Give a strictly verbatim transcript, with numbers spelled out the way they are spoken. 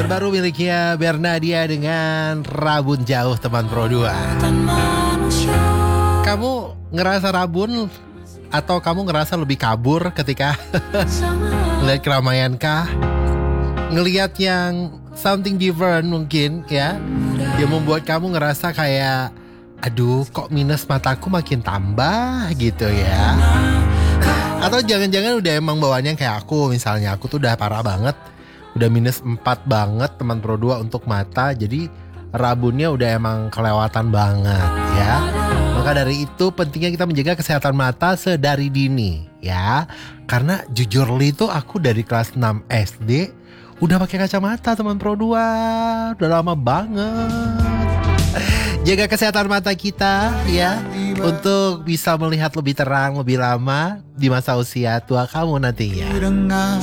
terbaru miliknya Bernadia dengan Rabun Jauh teman Pro dua. Kamu ngerasa rabun atau kamu ngerasa lebih kabur ketika ngeliat keramaian kah? Ngeliat yang something different mungkin ya, yang membuat kamu ngerasa kayak aduh kok minus mataku makin tambah gitu ya. Atau jangan-jangan udah emang bawaannya kayak aku, misalnya aku tuh udah parah banget, udah minus empat banget teman Pro dua untuk mata. Jadi rabunnya udah emang kelewatan banget ya. Maka dari itu pentingnya kita menjaga kesehatan mata sedari dini ya. Karena jujur li itu aku dari kelas enam S D udah pakai kacamata teman Pro dua. Udah lama banget. Jaga kesehatan mata kita ya, untuk bisa melihat lebih terang lebih lama di masa usia tua kamu nantinya.